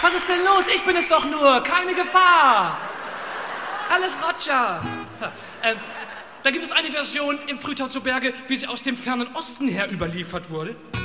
Was ist denn los? Ich bin es doch nur. Keine Gefahr. Alles Roger. Da gibt es eine Version im Frühtau zu Berge, wie sie aus dem fernen Osten her überliefert wurde.